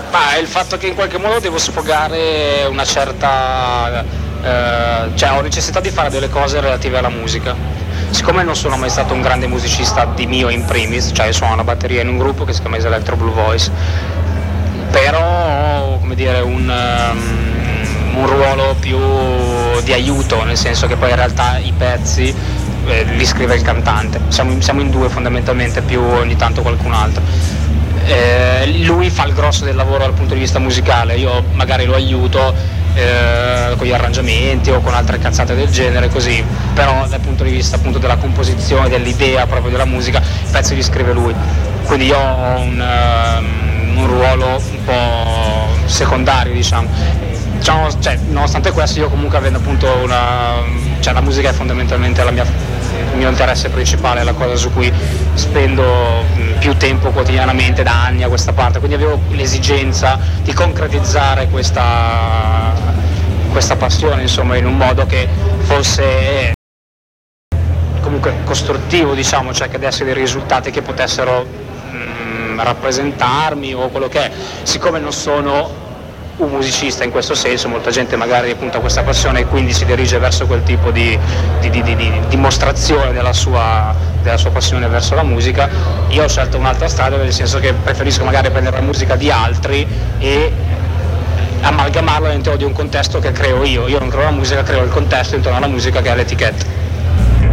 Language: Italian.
Ma il fatto che in qualche modo devo sfogare una certa cioè ho necessità di fare delle cose relative alla musica. Siccome non sono mai stato un grande musicista di mio in primis, cioè suono la batteria in un gruppo che si chiama Electro Blue Voice, però come dire un ruolo più di aiuto, nel senso che poi in realtà i pezzi li scrive il cantante, siamo in due fondamentalmente, più ogni tanto qualcun altro. Lui fa il grosso del lavoro dal punto di vista musicale, io magari lo aiuto con gli arrangiamenti o con altre cazzate del genere, così, però dal punto di vista appunto della composizione, dell'idea proprio della musica, i pezzi li scrive lui, quindi io ho un ruolo un po' secondario, diciamo, cioè, nonostante questo io comunque avendo appunto cioè la musica è fondamentalmente il mio interesse principale, la cosa su cui spendo più tempo quotidianamente da anni a questa parte, quindi avevo l'esigenza di concretizzare questa passione, insomma, in un modo che fosse comunque costruttivo, diciamo, cioè che desse dei risultati che potessero rappresentarmi o quello che è. Siccome non sono un musicista in questo senso, molta gente magari appunto ha questa passione e quindi si dirige verso quel tipo di dimostrazione della sua passione verso la musica. Io ho scelto un'altra strada, nel senso che preferisco magari prendere la musica di altri e amalgamarla all'interno di un contesto che creo io non creo la musica, creo il contesto intorno alla musica che è l'etichetta.